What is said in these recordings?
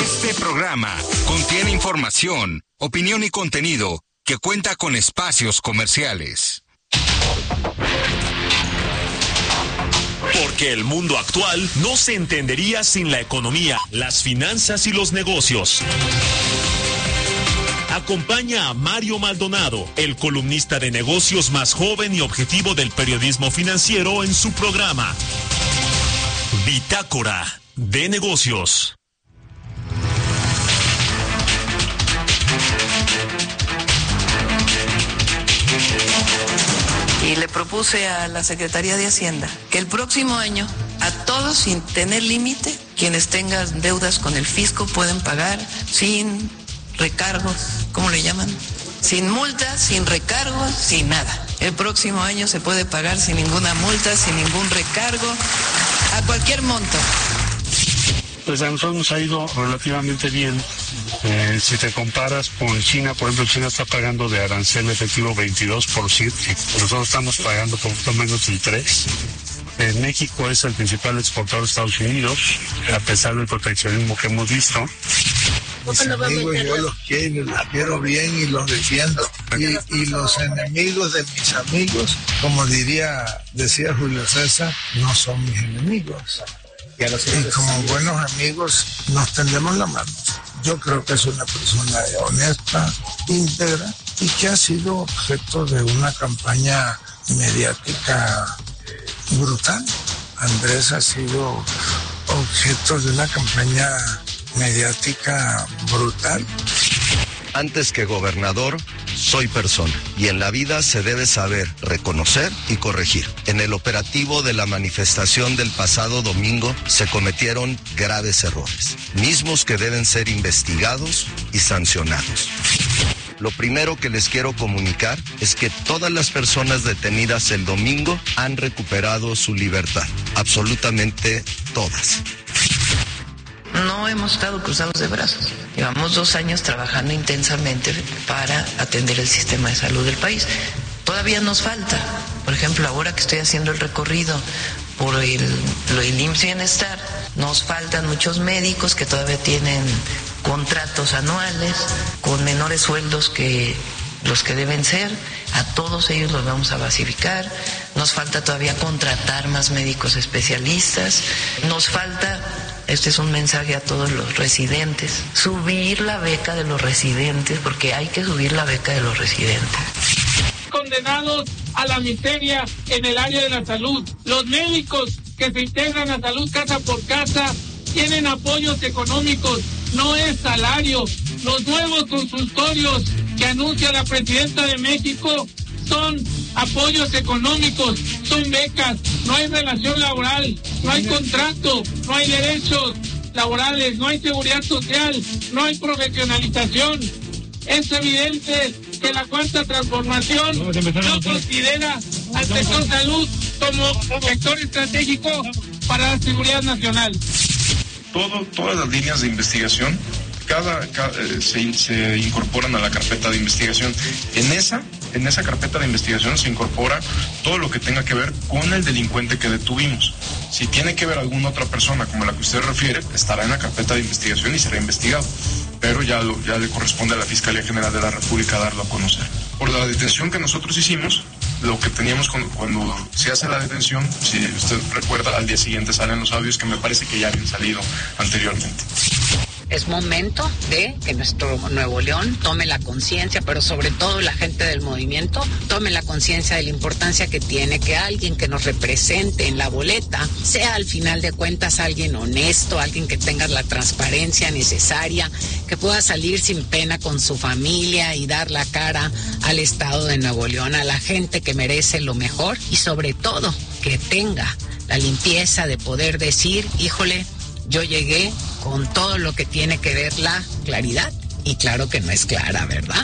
Este programa contiene información, opinión y contenido que cuenta con espacios comerciales. Porque el mundo actual no se entendería sin la economía, las finanzas y los negocios. Acompaña a Mario Maldonado, el columnista de negocios más joven y objetivo del periodismo financiero, en su programa Bitácora de Negocios. Y le propuse a la Secretaría de Hacienda que el próximo año, a todos sin tener límite, quienes tengan deudas con el fisco pueden pagar sin recargos, ¿cómo le llaman? Sin multas, sin recargos, sin nada. El próximo año se puede pagar sin ninguna multa, sin ningún recargo, a cualquier monto. Pues a nosotros nos ha ido relativamente bien. Si te comparas con China, por ejemplo, China está pagando de arancel efectivo 22%, nosotros estamos pagando poco menos del 3%. México es el principal exportador de Estados Unidos, a pesar del proteccionismo que hemos visto. Mis amigos yo los quiero bien y los defiendo. Y los enemigos de mis amigos, como decía Julio César, no son mis enemigos. Y como buenos amigos nos tendemos la mano. Yo creo que es una persona honesta, íntegra y que ha sido objeto de una campaña mediática brutal. Andrés ha sido objeto de una campaña mediática brutal. Antes que gobernador, soy persona y en la vida se debe saber reconocer y corregir. En el operativo de la manifestación del pasado domingo se cometieron graves errores, mismos que deben ser investigados y sancionados. Lo primero que les quiero comunicar es que todas las personas detenidas el domingo han recuperado su libertad, absolutamente todas. No hemos estado cruzados de brazos. Llevamos 2 años trabajando intensamente para atender el sistema de salud del país. Todavía nos falta. Por ejemplo, ahora que estoy haciendo el recorrido por el IMSS Bienestar, nos faltan muchos médicos que todavía tienen contratos anuales con menores sueldos que los que deben ser. A todos ellos los vamos a basificar. Nos falta todavía contratar más médicos especialistas. Nos falta... Este es un mensaje a todos los residentes. Subir la beca de los residentes, porque hay que subir la beca de los residentes. Condenados a la miseria en el área de la salud. Los médicos que se integran a salud casa por casa tienen apoyos económicos, no es salario. Los nuevos consultorios que anuncia la presidenta de México son apoyos económicos, son becas, no hay relación laboral, no hay contrato, no hay derechos laborales, no hay seguridad social, no hay profesionalización. Es evidente que la cuarta transformación no considera al sector salud como sector estratégico para la seguridad nacional. Todas las líneas de investigación se incorporan a la carpeta de investigación. En esa carpeta de investigación se incorpora todo lo que tenga que ver con el delincuente que detuvimos. Si tiene que ver alguna otra persona como la que usted refiere, estará en la carpeta de investigación y será investigado. Pero ya le corresponde a la Fiscalía General de la República darlo a conocer. Por la detención que nosotros hicimos, lo que teníamos cuando se hace la detención, si usted recuerda, al día siguiente salen los audios que me parece que ya habían salido anteriormente. Es momento de que nuestro Nuevo León tome la conciencia, pero sobre todo la gente del movimiento tome la conciencia de la importancia que tiene que alguien que nos represente en la boleta sea al final de cuentas alguien honesto, alguien que tenga la transparencia necesaria, que pueda salir sin pena con su familia y dar la cara al Estado de Nuevo León, a la gente que merece lo mejor y sobre todo que tenga la limpieza de poder decir, híjole, yo llegué con todo lo que tiene que ver la claridad, y claro que no es clara, ¿verdad?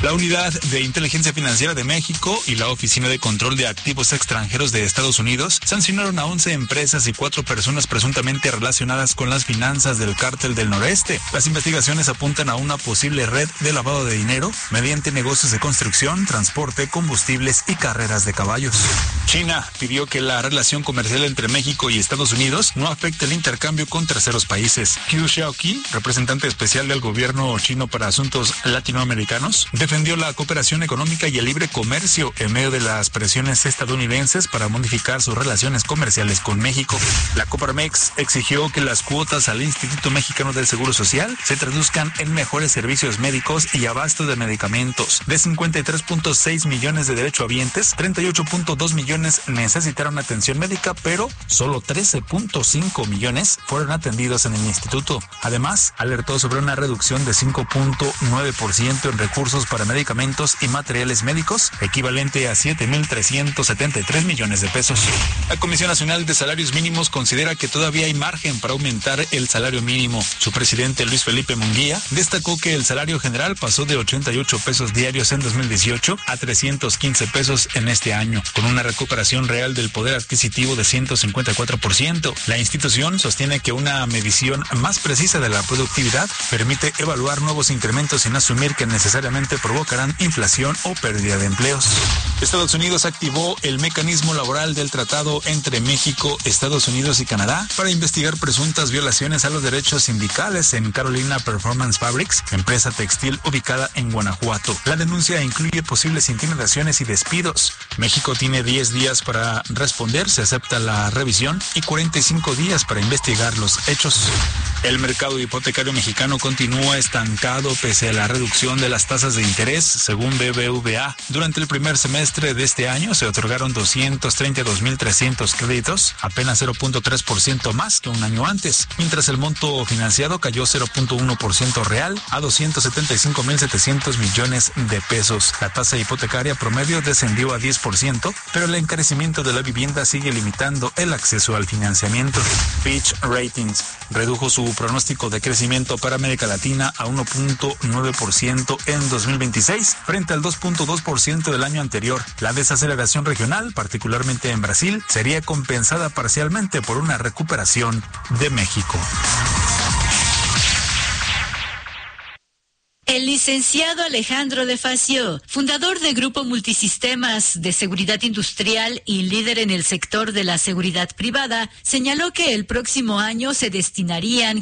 La Unidad de Inteligencia Financiera de México y la Oficina de Control de Activos Extranjeros de Estados Unidos sancionaron a 11 empresas y 4 personas presuntamente relacionadas con las finanzas del Cártel del Noreste. Las investigaciones apuntan a una posible red de lavado de dinero mediante negocios de construcción, transporte, combustibles y carreras de caballos. China pidió que la relación comercial entre México y Estados Unidos no afecte el intercambio con terceros países. Qiu Xiaoqi, representante especial del gobierno chino para asuntos latinoamericanos, defendió la cooperación económica y el libre comercio en medio de las presiones estadounidenses para modificar sus relaciones comerciales con México. La Coparmex exigió que las cuotas al Instituto Mexicano del Seguro Social se traduzcan en mejores servicios médicos y abasto de medicamentos. De 53.6 millones de derechohabientes, 38.2 millones necesitaron atención médica, pero solo 13.5 millones fueron atendidos en el instituto. Además, alertó sobre una reducción de 5.9% en recursos para medicamentos y materiales médicos, equivalente a 7.373 millones de pesos. La Comisión Nacional de Salarios Mínimos considera que todavía hay margen para aumentar el salario mínimo. Su presidente, Luis Felipe Munguía, destacó que el salario general pasó de 88 pesos diarios en 2018 a 315 pesos en este año, con una recuperación real del poder adquisitivo de 154%. La institución sostiene que una medición más precisa de la productividad permite evaluar nuevos incrementos sin asumir que necesariamente provocarán inflación o pérdida de empleos. Estados Unidos activó el mecanismo laboral del tratado entre México, Estados Unidos y Canadá para investigar presuntas violaciones a los derechos sindicales en Carolina Performance Fabrics, empresa textil ubicada en Guanajuato. La denuncia incluye posibles intimidaciones y despidos. México tiene 10 días para responder, se acepta la revisión, y 45 días para investigar los hechos. El mercado hipotecario mexicano continúa estancado pese a la reducción de las tasas de interés, según BBVA. Durante el primer semestre de este año se otorgaron 232.300 créditos, apenas 0.3% más que un año antes, mientras el monto financiado cayó 0.1% real a 275.700 millones de pesos. La tasa hipotecaria promedio descendió a 10%, pero el encarecimiento de la vivienda sigue limitando el acceso al financiamiento. Fitch Ratings redujo su pronóstico de crecimiento para América Latina a 1.9% en 2026, frente al 2.2% del año anterior. La desaceleración regional, particularmente en Brasil, sería compensada parcialmente por una recuperación de México. El licenciado Alejandro de Facio, fundador de Grupo Multisistemas de Seguridad Industrial y líder en el sector de la seguridad privada, señaló que el próximo año se destinarían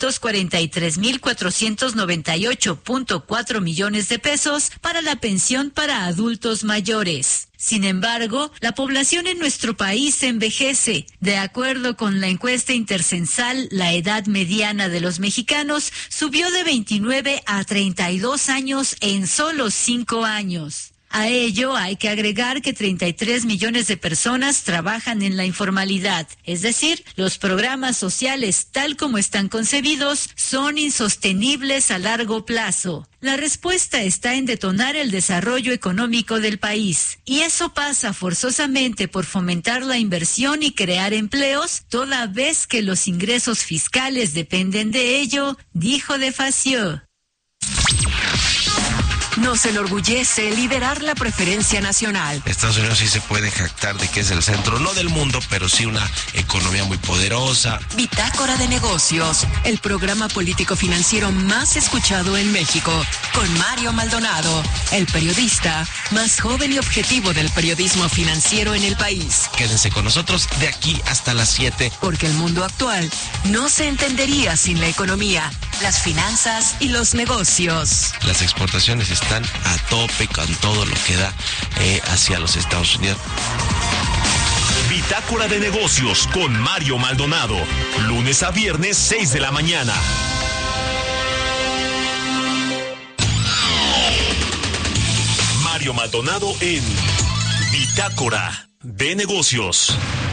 543.498.4 millones de pesos para la pensión para adultos mayores. Sin embargo, la población en nuestro país envejece. De acuerdo con la encuesta intercensal, la edad mediana de los mexicanos subió de 29 a 32 años en solo 5 años. A ello hay que agregar que 33 millones de personas trabajan en la informalidad, es decir, los programas sociales tal como están concebidos son insostenibles a largo plazo. La respuesta está en detonar el desarrollo económico del país, y eso pasa forzosamente por fomentar la inversión y crear empleos, toda vez que los ingresos fiscales dependen de ello, dijo de Facio. Nos enorgullece liderar la preferencia nacional. Estados Unidos sí se puede jactar de que es el centro, no del mundo, pero sí una economía muy poderosa. Bitácora de Negocios, el programa político financiero más escuchado en México, con Mario Maldonado, el periodista más joven y objetivo del periodismo financiero en el país. Quédense con nosotros de aquí hasta las 7. Porque el mundo actual no se entendería sin la economía, las finanzas y los negocios. Las exportaciones están a tope con todo lo que da hacia los Estados Unidos. Bitácora de Negocios con Mario Maldonado, lunes a viernes 6 de la mañana. Mario Maldonado en Bitácora de Negocios.